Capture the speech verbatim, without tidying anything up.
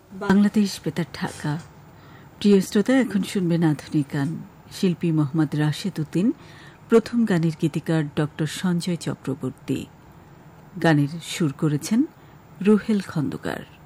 বাংলাদেশ বেতার ঢাকা। প্রিয় শ্রোতা, এখন শুনবেন আধুনিক গান। শিল্পী মোহাম্মদ রাশেদ উদ্দিন, প্রথম গানের গীতিকার ডক্টর সঞ্জয় চক্রবর্তী। গানের সুর করেছেন রুহেল খন্দকার।